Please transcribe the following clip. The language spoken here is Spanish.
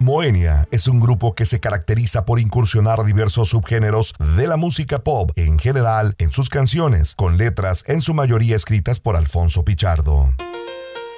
Moenia es un grupo que se caracteriza por incursionar diversos subgéneros de la música pop en general en sus canciones, con letras en su mayoría escritas por Alfonso Pichardo.